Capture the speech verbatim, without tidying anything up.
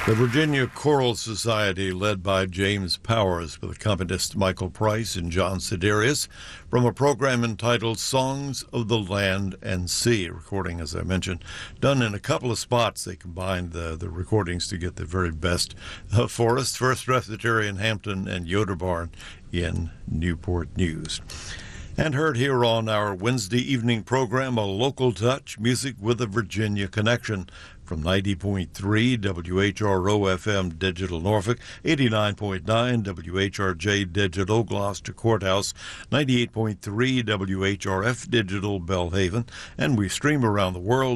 The Virginia Choral Society, led by James Powers, with accompanist Michael Price and John Siderius, from a program entitled Songs of the Land and Sea. Recording, as I mentioned, done in a couple of spots. They combined the, the recordings to get the very best uh, for us. First Presbyterian in Hampton and Yoder Barn in Newport News. And heard here on our Wednesday evening program, A Local Touch, music with a Virginia connection. From ninety point three W H R O F M Digital Norfolk, eighty-nine point nine W H R J Digital Gloucester Courthouse, ninety-eight point three W H R F Digital Belhaven, and we stream around the world